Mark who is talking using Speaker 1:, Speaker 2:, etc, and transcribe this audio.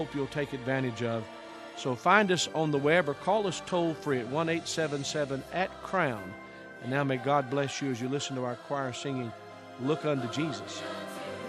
Speaker 1: hope you'll take advantage of. So find us on the web or call us toll free at 1-877-AT-CROWN. And now may God bless you as you listen to our choir singing, Look Unto Jesus.